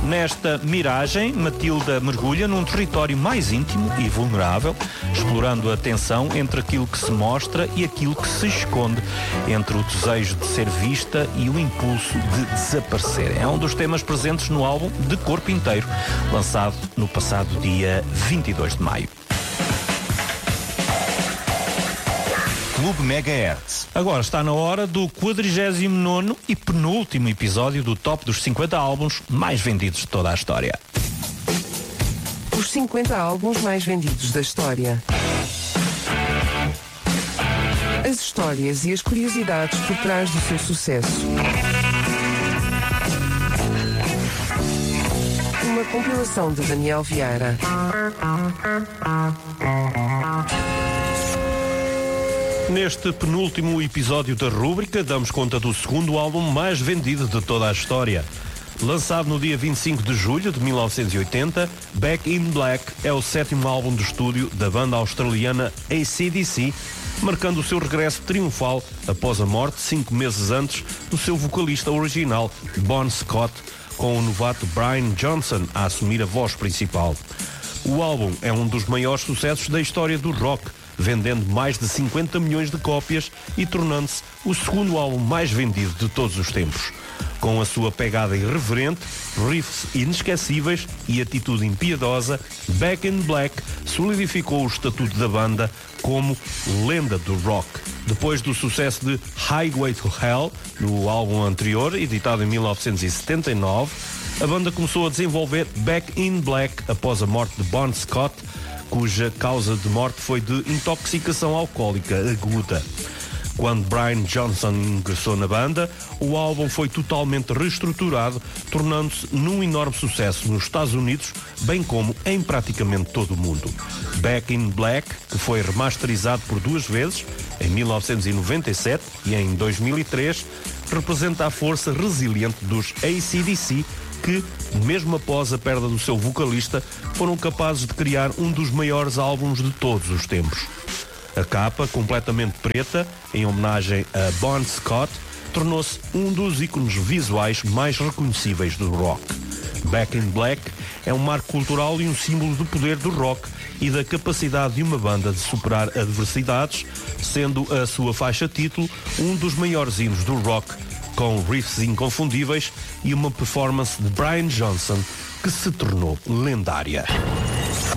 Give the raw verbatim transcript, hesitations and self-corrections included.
Nesta miragem, Matilda mergulha num território mais íntimo e vulnerável, explorando a tensão entre aquilo que se mostra e aquilo que se esconde, entre o desejo de ser vista e o impulso de desaparecer. É um dos temas presentes no álbum De Corpo Inteiro, lançado no passado dia vinte e dois de maio. Clube Megahertz. Agora está na hora do quadragésimo nono e penúltimo episódio do top dos cinquenta álbuns mais vendidos de toda a história. Os cinquenta álbuns mais vendidos da história. As histórias e as curiosidades por trás do seu sucesso. Uma compilação de Daniel Vieira. Neste penúltimo episódio da rúbrica, damos conta do segundo álbum mais vendido de toda a história. Lançado no dia vinte e cinco de julho de mil novecentos e oitenta, Back in Black é o sétimo álbum de estúdio da banda australiana A C D C, marcando o seu regresso triunfal após a morte, cinco meses antes, do seu vocalista original, Bon Scott, com o novato Brian Johnson a assumir a voz principal. O álbum é um dos maiores sucessos da história do rock, vendendo mais de cinquenta milhões de cópias e tornando-se o segundo álbum mais vendido de todos os tempos. Com a sua pegada irreverente, riffs inesquecíveis e atitude impiedosa, Back in Black solidificou o estatuto da banda como lenda do rock. Depois do sucesso de Highway to Hell, no álbum anterior, editado em mil novecentos e setenta e nove, a banda começou a desenvolver Back in Black após a morte de Bon Scott, cuja causa de morte foi de intoxicação alcoólica aguda. Quando Brian Johnson ingressou na banda, o álbum foi totalmente reestruturado, tornando-se num enorme sucesso nos Estados Unidos, bem como em praticamente todo o mundo. Back in Black, que foi remasterizado por duas vezes, em mil novecentos e noventa e sete e em dois mil e três, representa a força resiliente dos A C D C, que, mesmo após a perda do seu vocalista, foram capazes de criar um dos maiores álbuns de todos os tempos. A capa, completamente preta, em homenagem a Bon Scott, tornou-se um dos ícones visuais mais reconhecíveis do rock. Back in Black é um marco cultural e um símbolo do poder do rock e da capacidade de uma banda de superar adversidades, sendo a sua faixa título um dos maiores hinos do rock, com riffs inconfundíveis e uma performance de Brian Johnson que se tornou lendária.